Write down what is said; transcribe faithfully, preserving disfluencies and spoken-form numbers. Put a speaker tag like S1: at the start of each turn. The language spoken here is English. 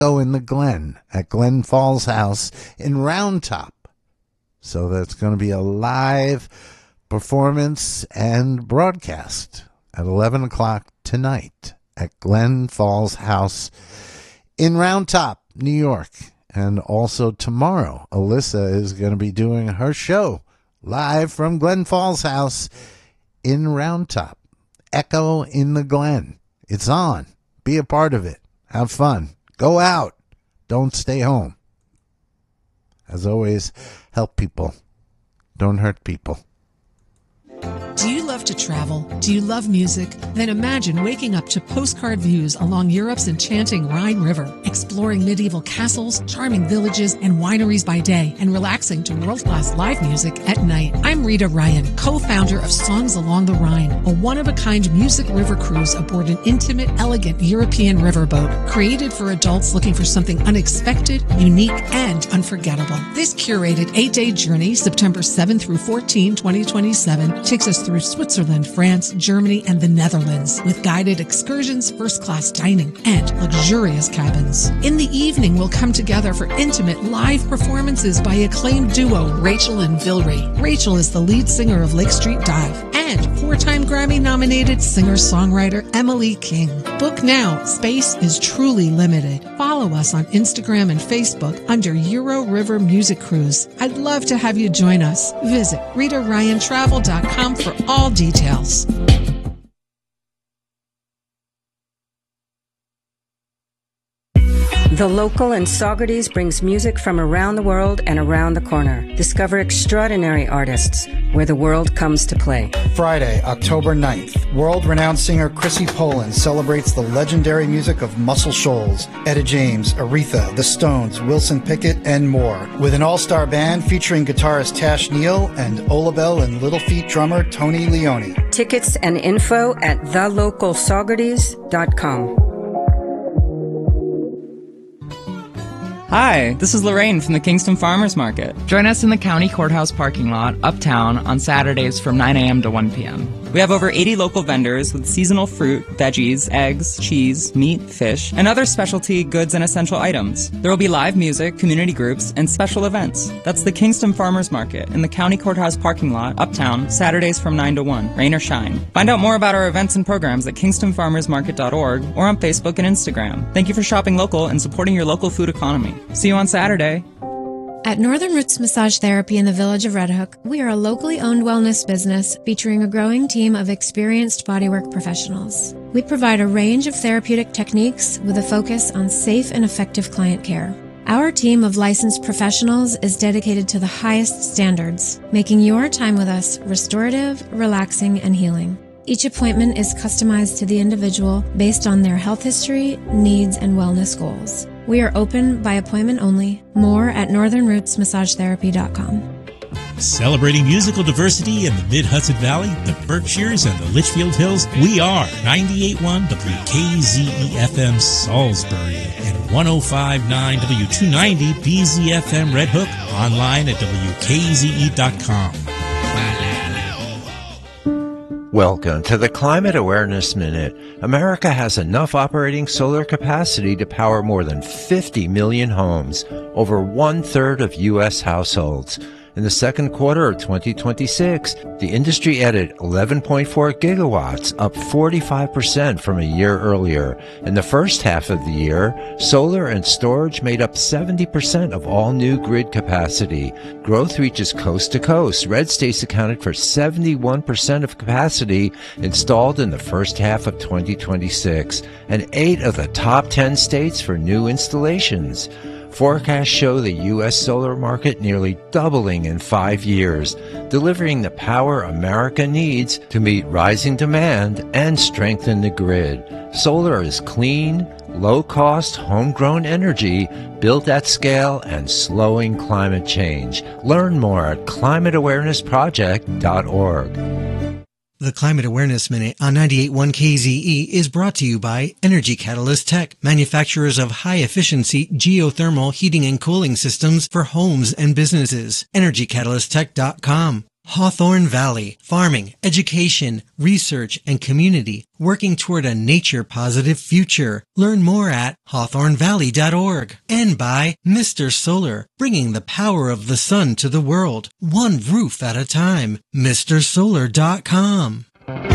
S1: in the Glen at Glen Falls House in Round Top. So that's going to be a live performance and broadcast at eleven o'clock tonight at Glen Falls House in Round Top, New York. And also tomorrow, Alyssa is going to be doing her show live from Glen Falls House in Round Top. Echo in the Glen. It's on. Be a part of it. Have fun. Go out. Don't stay home. As always, help people. Don't hurt people.
S2: Do you love to travel? Do you love music? Then imagine waking up to postcard views along Europe's enchanting Rhine River, exploring medieval castles, charming villages, and wineries by day, and relaxing to world-class live music at night. I'm Rita Ryan, co-founder of Songs Along the Rhine, a one-of-a-kind music river cruise aboard an intimate, elegant European riverboat created for adults looking for something unexpected, unique, and unforgettable. This curated eight-day journey, September seventh through fourteenth, twenty twenty-seven, takes us through Switzerland, France, Germany, and the Netherlands with guided excursions, first-class dining, and luxurious cabins. In the evening, we'll come together for intimate live performances by acclaimed duo Rachel and Vilry. Rachel is the lead singer of Lake Street Dive, and four-time Grammy-nominated singer-songwriter Emily King. Book now. Space is truly limited. Follow us on Instagram and Facebook under Euro River Music Cruise. I'd love to have you join us. Visit Rita Ryan Travel dot com for all details.
S3: The Local in Saugerties brings music from around the world and around the corner. Discover extraordinary artists where the world comes to play.
S4: Friday, October ninth, world-renowned singer Chrissy Poland celebrates the legendary music of Muscle Shoals, Etta James, Aretha, The Stones, Wilson Pickett, and more. With an all-star band featuring guitarist Tash Neal and Olabelle and Little Feat drummer Tony Leone.
S3: Tickets and info at the local saugerties dot com.
S5: Hi, this is Lorraine from the Kingston Farmers Market. Join us in the County Courthouse parking lot, uptown, on Saturdays from nine a.m. to one p.m. We have over eighty local vendors with seasonal fruit, veggies, eggs, cheese, meat, fish, and other specialty goods and essential items. There will be live music, community groups, and special events. That's the Kingston Farmers Market in the County Courthouse parking lot, uptown, Saturdays from nine to one, rain or shine. Find out more about our events and programs at kingston farmers market dot org or on Facebook and Instagram. Thank you for shopping local and supporting your local food economy. See you on Saturday.
S6: At Northern Roots Massage Therapy in the village of Red Hook, we are a locally owned wellness business featuring a growing team of experienced bodywork professionals. We provide a range of therapeutic techniques with a focus on safe and effective client care. Our team of licensed professionals is dedicated to the highest standards, making your time with us restorative, relaxing, and healing. Each appointment is customized to the individual based on their health history, needs, and wellness goals. We are open by appointment only. More at northern roots massage therapy dot com.
S7: Celebrating musical diversity in the Mid-Hudson Valley, the Berkshires, and the Litchfield Hills, we are ninety-eight point one W K Z E F M Salisbury and one oh five point nine W two ninety B Z F M Red Hook, online at W K Z E dot com.
S8: Welcome to the Climate Awareness Minute. America has enough operating solar capacity to power more than fifty million homes, over one-third of U S households. In the second quarter of twenty twenty-six, the industry added eleven point four gigawatts, up forty-five percent from a year earlier. In the first half of the year, solar and storage made up seventy percent of all new grid capacity. Growth reaches coast to coast. Red states accounted for seventy-one percent of capacity installed in the first half of twenty twenty-six, and eight of the top ten states for new installations. Forecasts show the U S solar market nearly doubling in five years, delivering the power America needs to meet rising demand and strengthen the grid. Solar is clean, low-cost, homegrown energy built at scale and slowing climate change. Learn more at climate awareness project dot org.
S9: The Climate Awareness Minute on ninety-eight point one K Z E is brought to you by Energy Catalyst Tech, manufacturers of high-efficiency geothermal heating and cooling systems for homes and businesses. energy catalyst tech dot com. Hawthorne Valley, farming, education, research, and community, working toward a nature-positive future. Learn more at hawthorne valley dot org. And by Mister Solar, bringing the power of the sun to the world, one roof at a time. Mister Solar dot com.